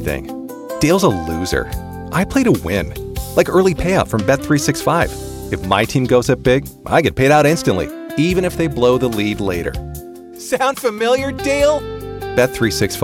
everything. Dale's a loser. I play to win. Like early payout from Bet365. If my team goes up big, I get paid out instantly, even if they blow the lead later. Sound familiar, Dale? Bet365.